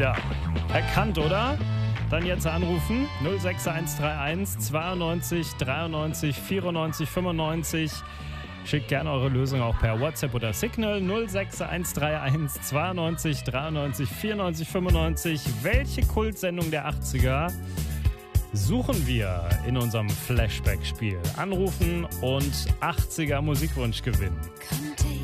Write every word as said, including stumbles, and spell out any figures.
Ja, erkannt, oder? Dann jetzt anrufen. null sechs eins drei eins zweiundneunzig dreiundneunzig vierundneunzig fünfundneunzig. Schickt gerne eure Lösung auch per WhatsApp oder Signal null sechs eins drei eins zweiundneunzig dreiundneunzig vierundneunzig fünfundneunzig. Welche Kultsendung der achtziger suchen wir in unserem Flashback-Spiel? Anrufen und achtziger Musikwunsch gewinnen.